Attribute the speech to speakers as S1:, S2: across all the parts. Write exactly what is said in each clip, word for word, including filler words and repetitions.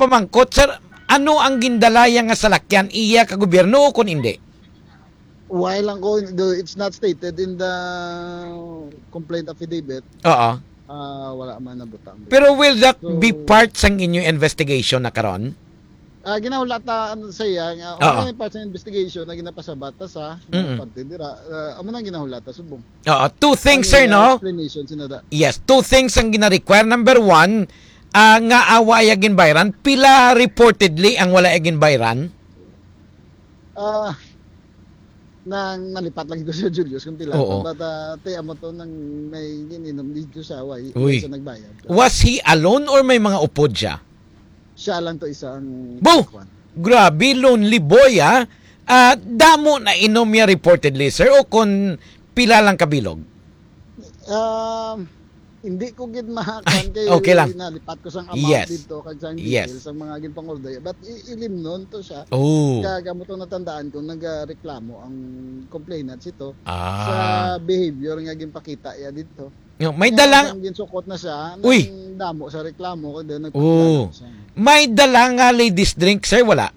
S1: pamangkot, sir, ano ang gindalaya nga salakyan iya ka gobyerno o kun hindi?
S2: Why lang ko, it's not stated in the complaint affidavit.
S1: Oo.
S2: Uh, wala man nabutang.
S1: Pero will that
S2: So,
S1: be part sang inyong investigation na karon?
S2: Uh, ginahulata ano sa iya nga
S1: Oo.
S2: ano yung part sa investigation na ginapasabata sa
S1: Mm-mm.
S2: pagtindira uh, amo nang ginahulata subong.
S1: Oo, two things,
S2: Ang,
S1: sir,
S2: uh,
S1: no?
S2: explanation sinada.
S1: Yes, two things ang gina-require. Number one, ah, nga awa agin bayran, pila reportedly ang wala agin bayran?
S2: Ah nang nalipat lang ko sa Julius kung pila.
S1: Oo.
S2: But uh, te amo to nang may gininom dito sa way
S1: Uy.
S2: sa nagbayad.
S1: Was he alone or may mga upod siya?
S2: Siya lang to isang
S1: Bo! Grabe, lonely boy, ha? Ah, damo na inom niya reportedly, sir, o kung pila lang kabilog?
S2: Um, hindi ko gid
S1: Ay,
S2: mahakan kay
S1: okay lang.
S2: nalipat ko sang amount
S1: Yes.
S2: dito kag sang
S1: Yes.
S2: details sa mga ginpangorder. But i- ilim nun to siya.
S1: Oh.
S2: Kaya mo to natandaan ko nagreklamo ang complainant ito sa
S1: Ah.
S2: behavior nga ginpakita ya dito.
S1: May
S2: Kaya
S1: dalang,
S2: sang ginsukot na siya
S1: Uy.
S2: nang damo sa reklamo ko din
S1: Oh.
S2: nagpakita siya.
S1: may dalang nga ladies drink, sir, wala?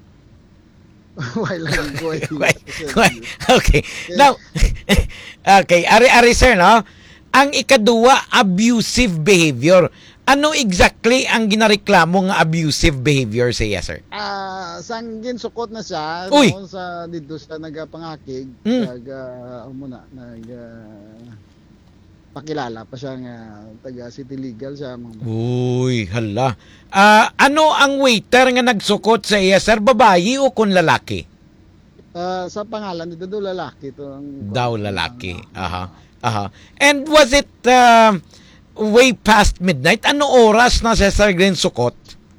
S2: Why lang ko eh.
S1: Why- why- Okay. Now, okay, ari-ari, sir, no? Ang ikaduwa, abusive behavior. Ano exactly ang ginareklamo nga abusive behavior siya, sir?
S2: Ah, sang ginsukot na siya
S1: Uy.
S2: no, sa dito sa nagapangakig
S1: Mm.
S2: kag uh, muna nag ah, pakilala pa siya nga taga City Legal siya mga
S1: Uy, hala. Ah, ano ang waiter nga nagsukot sa iya, sir? Babayi o kun lalaki?
S2: Ah, sa pangalan dito do lalaki to ang
S1: Daw lalaki. Aha. Aha. And was it uh, way past midnight? Ano oras na si Sir Glenn sukot?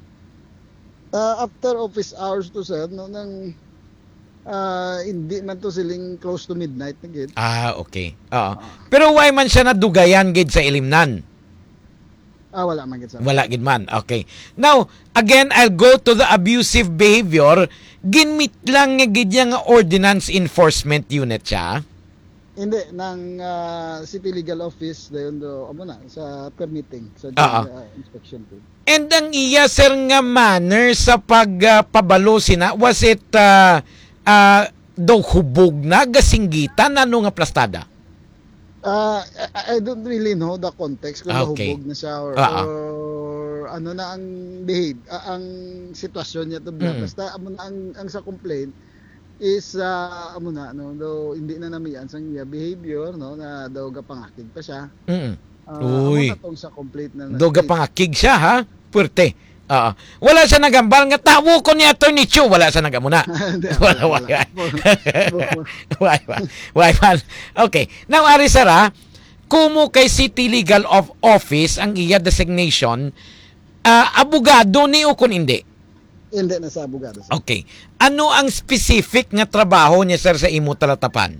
S2: Ah, after office hours to sir no nang ah, hindi man to siling close to midnight na gid.
S1: Ah, okay. Oo. Pero why man siya nadugayan gid sa ilimnan?
S2: Ah, wala man gid sir.
S1: Wala gid man. Okay. Now, again, I'll go to the abusive behavior. Ginmit lang nga gid niya nga ordinance enforcement unit siya.
S2: Hindi nang ah, City Legal Office dayon do amo na sa permitting sa
S1: Ah, ah.
S2: ah, inspection to.
S1: And ang iya, sir, nga manner sa pagpabalo sina, was it uh, uh, daw hubog na, gasinggitan, ano nga plastada?
S2: Uh, I, I don't really know the context kung
S1: Okay.
S2: nahubog na siya or,
S1: Ah, ah.
S2: or ano na ang behave, ah, ang sitwasyon niya to
S1: Mm.
S2: basta amo na ang, ang sa complaint is uh, amo na no do hindi na namian sang iya behavior no na daw gapangakig pa siya.
S1: Mm.
S2: Ah,
S1: Uy.
S2: amo na tong sa complaint na
S1: Doga pangakig siya, ha? Puerte. Oo. Wala siya nagambal nga tawo ko ni Attorney Chu. Wala siya nagamuna.
S2: Hindi,
S1: Wala,
S2: wala,
S1: wala.
S2: wala.
S1: Why man? Why man? Okay. Now, Ari Sara, kumo kay City Legal of Office ang iya designation, ah, abogado ni o kun hindi?
S2: Hindi na sa abogado. sir.
S1: Okay. Ano ang specific nga trabaho niya, sir, sa imo talatapan?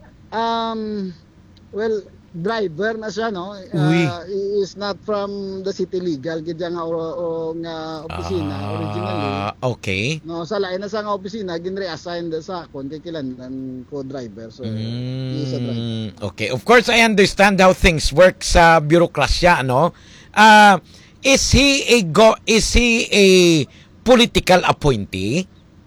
S2: Um well driver na siya no.
S1: Uy.
S2: Uh, he is not from the City Legal gid nga o, o nga opisina originally.
S1: Ah, okay.
S2: No, sa lain na sa nga opisina, ginre-assign sa akon kay kilanlan ko driver. So, he is a driver.
S1: Mm, okay. Of course, I understand how things work sa bureaucracia, no? Uh, is he a go is he a political appointee?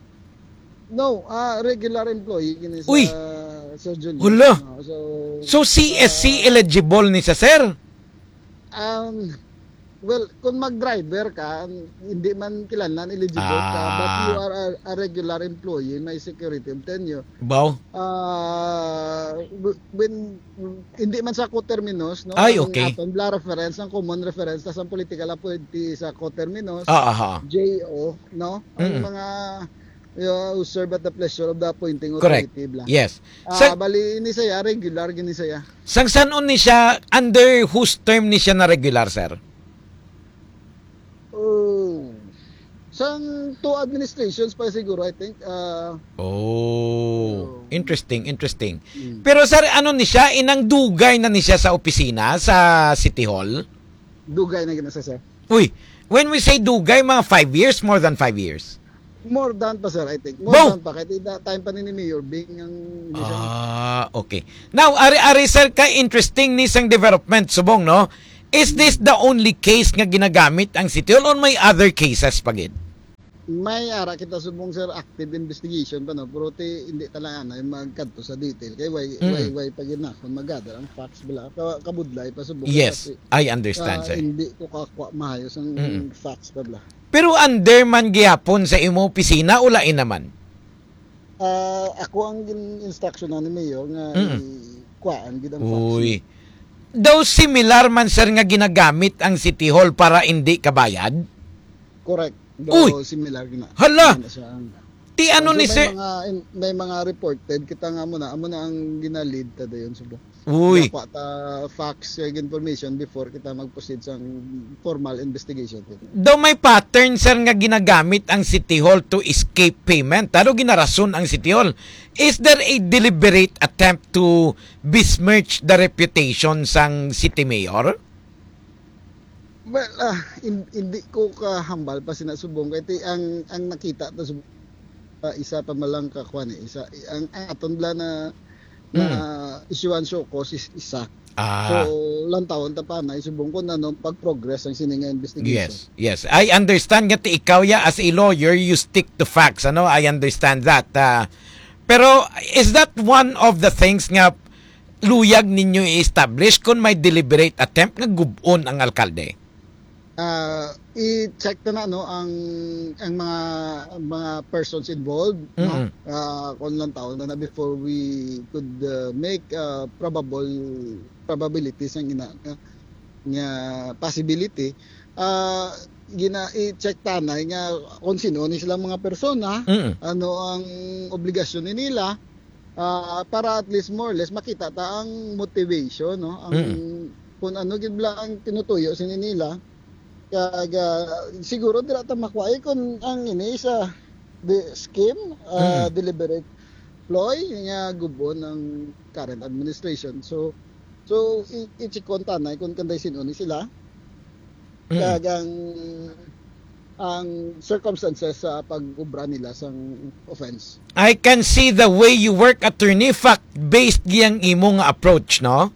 S2: No, ah regular employee kini sa
S1: Uy.
S2: Sir Julius.
S1: Hala.
S2: No, so,
S1: So, C S C eligible ni sa sir?
S2: um, well, kung mag-driver ka, hindi man kilanlan eligible ka,
S1: Ah.
S2: but you are a, a regular employee, may security of tenure.
S1: Baw?
S2: Ah, when hindi man sa coterminus no
S1: Ay,
S2: ang
S1: okay.
S2: aton bla reference ang common reference ta sa political appointee sa coterminus
S1: Ah, aha.
S2: J O no ang
S1: Mm.
S2: mga uh, who serve at the pleasure of the appointing
S1: Correct.
S2: authority bla.
S1: Yes.
S2: Ah,
S1: Sa,
S2: bali ini saya regular gini saya.
S1: sang sanon ni siya, under whose term ni siya na regular, sir?
S2: Oh. Sang two administrations pa siguro I think uh,
S1: Oh, interesting, interesting.
S2: mm.
S1: Pero sir, ano ni siya, inang dugay na ni siya sa opisina, sa City Hall?
S2: dugay na gina sa sir.
S1: Uy, when we say dugay, mga five years, more than five years?
S2: More than pa sir I think. More
S1: Bo!
S2: than pa kahit ida- time pa ni ni Mayor Bing ang hindi siya-
S1: Ah, okay. Now, ari-ari sir, ka interesting ni sang development, subong, no? Is this the only case nga ginagamit ang City Hall or may other cases pagid?
S2: May ara kita subong sir active investigation pa no pero ti hindi talaga na magkadto sa detail kay way
S1: Mm.
S2: way way pag na kung magather ang facts bala ka, kabudlay pa subong
S1: Yes,
S2: kasi,
S1: I understand,
S2: ah,
S1: sir.
S2: hindi ko kakuha mahayos ang
S1: Mm.
S2: facts pa bala.
S1: Pero under man gihapon sa imo opisina o lain naman?
S2: Ah, ako ang gin- instruction na ni Mayor nga
S1: Mm.
S2: kuhaan gid ang facts.
S1: Uy. Daw similar man sir nga ginagamit ang City Hall para hindi kabayad?
S2: Correct.
S1: Uy!
S2: Do similar gina.
S1: Hala!
S2: Gina siya ang-
S1: Ti ano
S2: So,
S1: ni
S2: may
S1: sir?
S2: mga may mga reported kita nga mo na amo na ang ginalid ta dayon subong.
S1: Uy.
S2: Dapat ta facts uh, information before kita mag-proceed sa formal investigation.
S1: Daw may pattern sir nga ginagamit ang City Hall to escape payment. Ano ginarason ang City Hall? Is there a deliberate attempt to besmirch the reputation sang City Mayor?
S2: Well, ah, hin- hindi ko kahambal pa sinasubong kay ti ang ang nakita ta sub- ah, isa pa malang ka kwan eh, isa ang, ang aton bla na na issuance show cost is isa.
S1: Ah.
S2: So lang taon ta pa na isubong ko na no pag-progress ang sininga investigation.
S1: Yes, yes. I understand nga ti ikaw ya as a lawyer, you stick to facts. Ano? I understand that. Ah, pero is that one of the things nga luyag ninyo i-establish kung may deliberate attempt nga gubon ang alkalde?
S2: Ah, i-check na na no ang ang mga mga persons involved
S1: Mhm.
S2: no ah kung lang taon na, na before we could uh, make uh, probable probabilities ang ina nga, nga possibility ah gina i-check tanay nga kung sino ni silang mga persona
S1: Mm.
S2: ano ang obligasyon ni nila ah, para at least more or less makita ta ang motivation no ang kung ano gid bla ang tinutuyo sini nila kaga siguro dira ta makuha kung ang ini sa the scheme uh,
S1: Mm.
S2: deliberate ploy nga gubon ng current administration so so i-check tanay kung kanday sino ni sila
S1: Mm.
S2: kagang ang circumstances sa pag-ubra nila sa offense.
S1: I can see the way you work, attorney, fact-based giyang imong approach, no?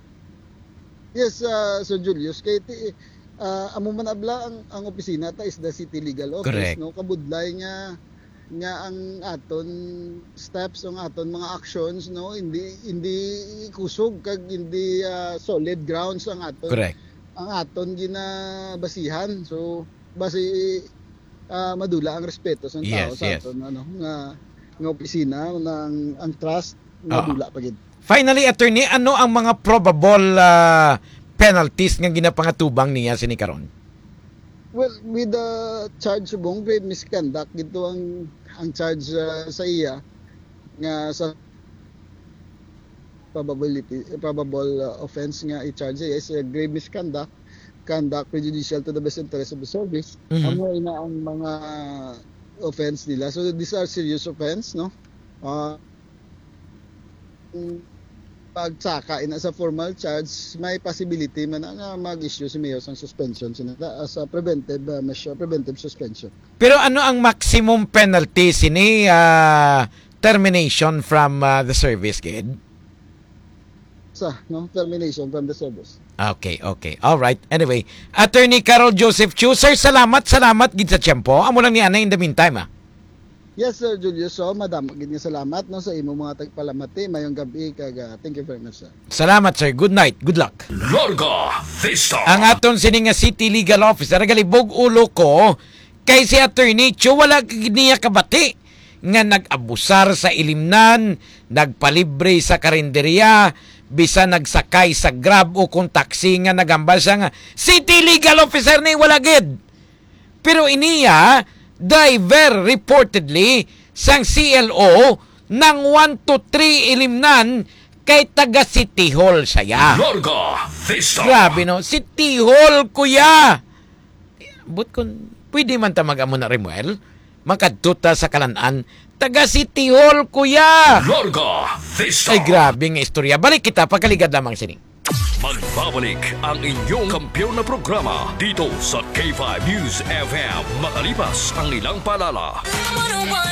S2: Yes, uh, Sir Julius, kay ti uh, amo man abla ang, ang opisina ta is the City Legal Office
S1: Correct.
S2: no kabudlay nga nga ang aton steps ang aton mga actions no hindi hindi kusog kag hindi uh, solid grounds ang aton
S1: Correct.
S2: ang aton ginabasihan so basi uh, madula ang respeto sa tao
S1: Yes,
S2: sa
S1: yes.
S2: aton ano nga nga opisina ng ang trust
S1: Oo.
S2: madula pa gid.
S1: Finally, attorney, ano ang mga probable ah, penalties nga ginapangatubang niya sini karon?
S2: Well, with the charge subong grave misconduct gito ang ang charge uh, sa iya nga sa probability probable uh, offense nga i-charge iya is uh, grave misconduct, conduct prejudicial to the best interest of the service.
S1: Mhm.
S2: Amo ina ang mga offense nila. So these are serious offense, no? Uh, pagsaka ina sa formal charge, may possibility man na nga mag-issue si Mayor ng suspension sinata as a preventive uh, measure, preventive suspension.
S1: Pero ano ang maximum penalty sini ah, termination from ah, the service, kid?
S2: Sa, no? Termination from the service.
S1: Okay, okay. All right. Anyway, Attorney Carol Joseph Chu, sir, salamat, salamat gid sa tiyempo. Amo lang ni ana in the meantime, ah.
S2: Yes, Sir Julius. So, madam, gid nga salamat no sa imo mga tagpalamati mayong gabi kag uh, thank you very much, sir.
S1: Salamat, sir. Good night. Good luck.
S3: Larga Vista.
S1: Ang aton sini nga City Legal Officer galibog ulo ko kay si Attorney Chu wala gid niya kabati nga nag-abusar sa ilimnan, nagpalibre sa karinderya, bisa nagsakay sa Grab o kung taxi nga nagambal siya nga City Legal Officer ni wala gid. Pero iniya driver reportedly sang C L O ng one to three ilimnan kay taga City Hall saya.
S3: Larga Vista.
S1: Grabe no, City Hall kuya. But kung pwede man ta mag-amo na Remuel, makadtuta sa Kalanaan, taga City Hall kuya.
S3: Larga Vista.
S1: Ay grabe nga istorya. Balik kita pagkaligad lamang sining.
S3: Magbabalik ang inyong kampiyon na programa dito sa K five News F M makalipas ang ilang paalala.